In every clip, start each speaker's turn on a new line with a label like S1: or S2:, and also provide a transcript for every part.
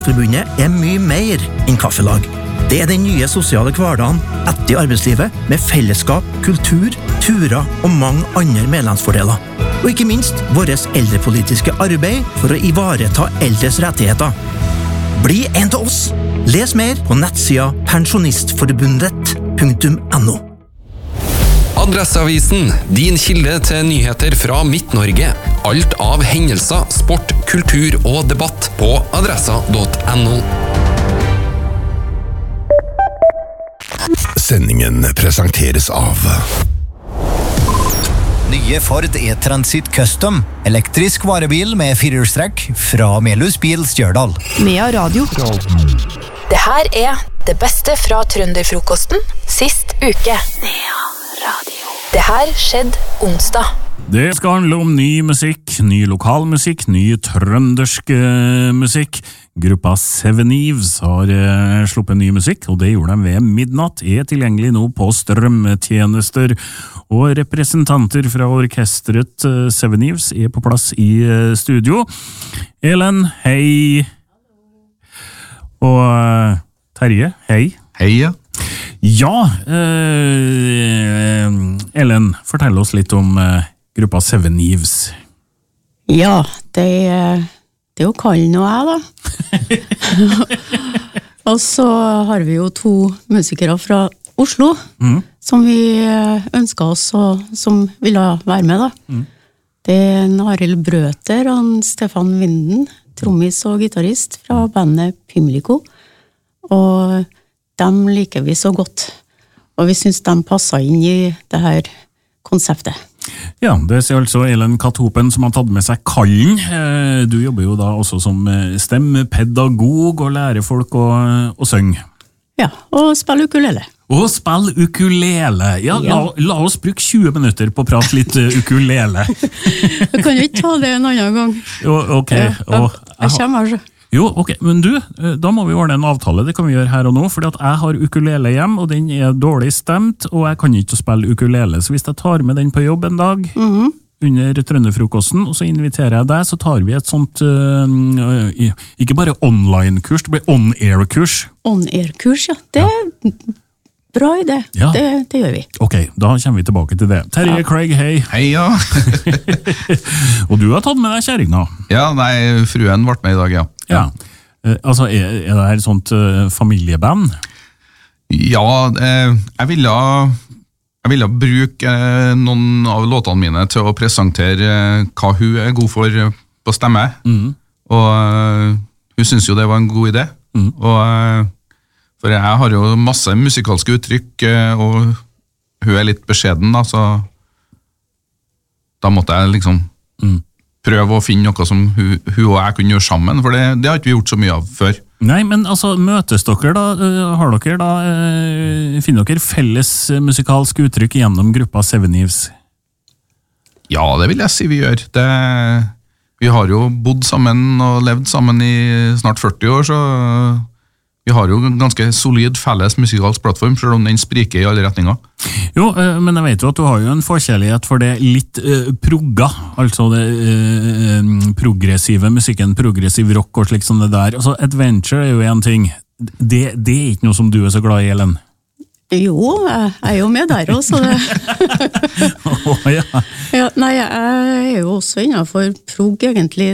S1: Forbundet mye mer enn kaffelag. Det den nye sosiale hverdagen etter arbeidslivet, med fellesskap, kultur, turer og mange andre medlemsfordeler. Og ikke minst vårt eldrepolitiske arbeid for å ivareta eldres rettigheter. Bli en av oss! Les mer på nettsida pensjonistforbundet.no.
S2: Adresseavisen, din kilde til nyheter fra Midt-Norge. Alt av hendelser, sport, kultur og debatt på adressa.no.
S3: Sendingen presenteres av
S4: Nye Ford E-Transit Custom. Elektrisk varebil med firehjulstrekk fra Melhus Bil Stjørdal.
S5: Mea Radio.
S6: Det her det beste fra trønderfrokosten sist uke.
S5: Mea Radio.
S6: Det her skjedde onsdag.
S7: Det skal handle om ny musikk, ny lokalmusikk, ny trøndersk musikk. Gruppa Seven Eves har sluppet ny musikk, og det gjorde de ved midnatt, tilgjengelig nå på strømmetjenester. Og representanter fra orkestret Seven Eves på plass i studio. Ellen, hei. Og Terje, hei.
S8: Hei, ja.
S7: Ja, Ellen, fortell oss litt om gruppa Seven Eves.
S9: Ja, det jo Kallen og jeg da. Og så har vi jo 2 musikere fra Oslo, som vi ønsket oss, og som ville være med da. Det Arild Brøter og Stefan Vinden, trommis og gitarist fra bandet Pimlico, og dem liker vi så godt, og vi synes de passer inn i det her konseptet.
S7: Ja, det er altså Ellen Katopen som har tatt med seg Kallen. Du jobber jo da også som stemmepedagog og lærer folk å synge.
S9: Ja, og spille ukulele.
S7: Og spille ukulele. Ja, la oss bruke 20 minutter på å prate litt ukulele.
S9: Jeg kan jo ikke ta det en annen gang.
S7: Ok.
S9: Jeg kommer altså.
S7: Jo, ok, men du, da må vi ordne en avtale, det kan vi gjøre her og nå, fordi at jeg har ukulele hjem, og den dårlig stemt, og jeg kan ikke spille ukulele, så hvis jeg tar med den på jobb en dag, under trønderfrokosten, og så inviterer jeg deg, så tar vi et sånt, ikke bare online-kurs, det blir on-air-kurs.
S9: On-air-kurs, ja, det bra idé, ja. Det gjør vi.
S7: Ok, da kommer vi tilbake til det. Terje Craig, hei.
S8: Hei, ja.
S7: Og du har tatt med deg kjæringa.
S8: Ja, nei, fruen ble med i dag, ja.
S7: Ja. Altså, det her et sånt familieband? Ja,
S8: jeg ville bruke noen av låtene mine til å presentere hva hun god for på stemme. Og hun synes jo det var en god idé. Og for jeg har jo masse musikalske uttrykk, og hun litt beskjeden, da, så da måtte jeg liksom prøve å finne noe som hun og jeg kunne gjøre sammen, for det har ikke vi gjort så mye av før.
S7: Nei, men altså, møtes dere da, finner dere felles musikalske uttrykk gjennom gruppa Seven Eves?
S8: Ja, det vil jeg si vi gjør. Vi har jo bodd sammen og levd sammen i snart 40 år, så vi har jo en ganske solid felles musikalsk plattform, selv om den spriker i alle retninger.
S7: Jo, men jeg vet jo at du har jo en forkjærlighet for det litt progga, altså det progressive musikken, progressiv rock og slik som det der. Altså, adventure jo en ting. Det ikke noe som du så glad i, Ellen?
S9: Jo, jeg jo med der også.
S7: Ja.
S9: Ja, nei, jeg jo også innenfor prog, egentlig.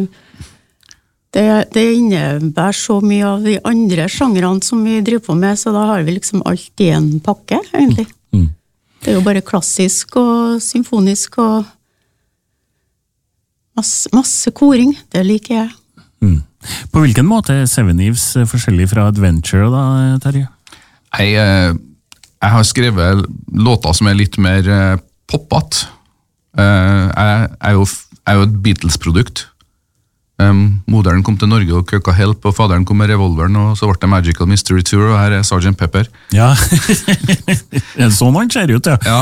S9: Det innebærer så mye av de andre sjangrene som vi driver på med, så da har vi liksom alt i en pakke, egentlig. Det jo bare klassisk og symfonisk og masse koring, det liker jeg.
S7: På hvilken måte Seven Eves forskjellig fra Adventure da, Terje?
S8: Jeg har skrevet låter som litt mer poppet. Jeg jo et Beatles-produkt. Moderen kom til Norge og køka Help, og faderen kom med Revolveren, og så ble det Magical Mystery Tour, og her Sgt. Pepper.
S7: Ja, sånn han ser ut, ja.
S8: Ja.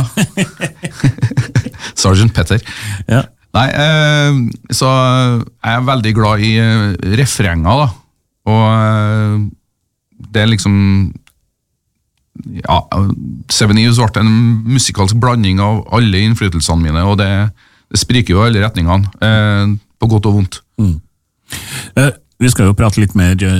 S8: Sgt. Petter.
S7: Ja.
S8: Nei, så jeg veldig glad i refrenger, da. Og det liksom ja, Seven Eves ble en musikalsk blanding av alle innflytelsene mine, og det spriker jo i alle retningene, på godt og vondt.
S7: Vi skal jo prate litt mer